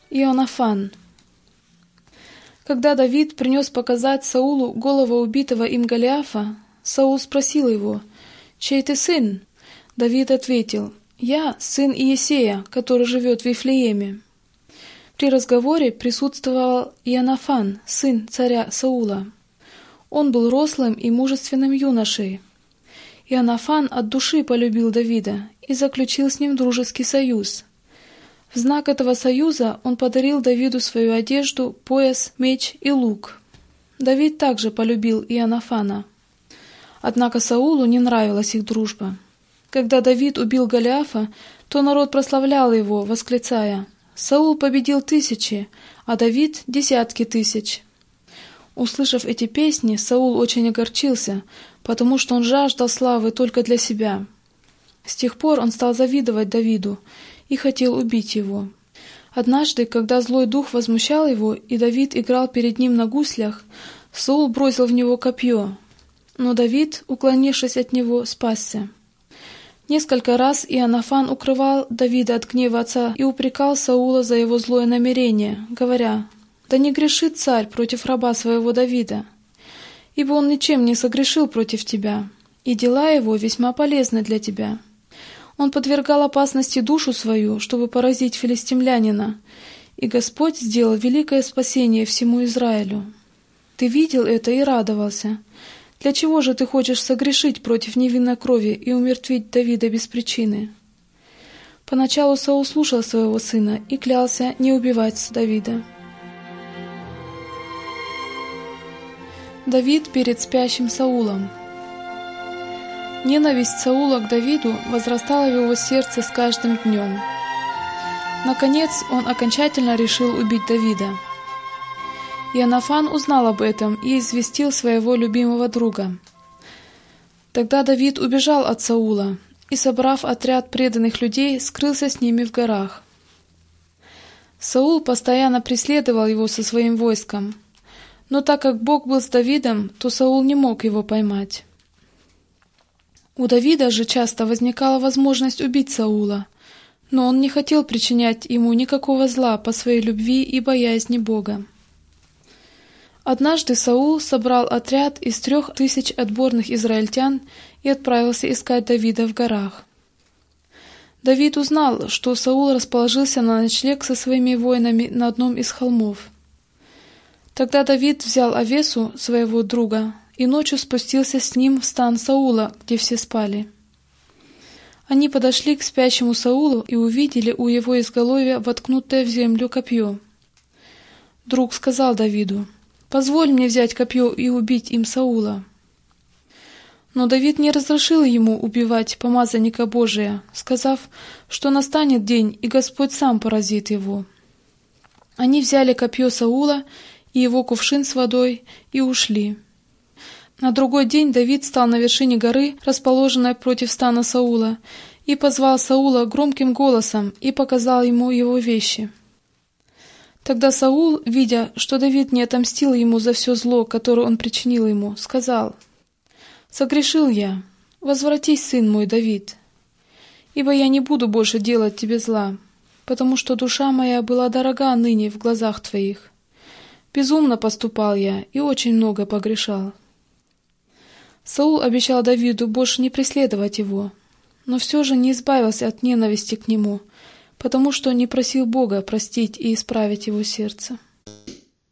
Иоаннафан. Когда Давид принес показать Саулу голову убитого им Голиафа, Саул спросил его: «Чей ты сын?» Давид ответил: «Я сын Иессея, который живет в Вифлееме». При разговоре присутствовал Иоаннафан, сын царя Саула. Он был рослым и мужественным юношей. Иоаннафан от души полюбил Давида и заключил с ним дружеский союз. В знак этого союза он подарил Давиду свою одежду, пояс, меч и лук. Давид также полюбил Иоаннафана. Однако Саулу не нравилась их дружба. Когда Давид убил Голиафа, то народ прославлял его, восклицая: «Саул победил тысячи, а Давид — десятки тысяч». Услышав эти песни, Саул очень огорчился, потому что он жаждал славы только для себя. С тех пор он стал завидовать Давиду и хотел убить его. Однажды, когда злой дух возмущал его, и Давид играл перед ним на гуслях, Саул бросил в него копье, но Давид, уклонившись от него, спасся. Несколько раз Иоаннафан укрывал Давида от гнева отца и упрекал Саула за его злое намерение, говоря: «Да не грешит царь против раба своего Давида, ибо он ничем не согрешил против тебя, и дела его весьма полезны для тебя. Он подвергал опасности душу свою, чтобы поразить филистимлянина, и Господь сделал великое спасение всему Израилю. Ты видел это и радовался. Для чего же ты хочешь согрешить против невинной крови и умертвить Давида без причины?» Поначалу Саул слушал своего сына и клялся не убивать Давида. Давид перед спящим Саулом. Ненависть Саула к Давиду возрастала в его сердце с каждым днем. Наконец, он окончательно решил убить Давида. Иоаннафан узнал об этом и известил своего любимого друга. Тогда Давид убежал от Саула и, собрав отряд преданных людей, скрылся с ними в горах. Саул постоянно преследовал его со своим войском, но так как Бог был с Давидом, то Саул не мог его поймать. У Давида же часто возникала возможность убить Саула, но он не хотел причинять ему никакого зла по своей любви и боязни Бога. Однажды Саул собрал отряд из 3000 отборных израильтян и отправился искать Давида в горах. Давид узнал, что Саул расположился на ночлег со своими воинами на одном из холмов. Тогда Давид взял Авесу, своего друга, и ночью спустился с ним в стан Саула, где все спали. Они подошли к спящему Саулу и увидели у его изголовья воткнутое в землю копье. Друг сказал Давиду: «Позволь мне взять копье и убить им Саула». Но Давид не разрешил ему убивать помазанника Божия, сказав, что настанет день, и Господь сам поразит его. Они взяли копье Саула и его кувшин с водой и ушли. На другой день Давид стал на вершине горы, расположенной против стана Саула, и позвал Саула громким голосом и показал ему его вещи. Тогда Саул, видя, что Давид не отомстил ему за все зло, которое он причинил ему, сказал: «Согрешил я, возвратись, сын мой Давид, ибо я не буду больше делать тебе зла, потому что душа моя была дорога ныне в глазах твоих. Безумно поступал я и очень много погрешал». Саул обещал Давиду больше не преследовать его, но все же не избавился от ненависти к нему, потому что не просил Бога простить и исправить его сердце.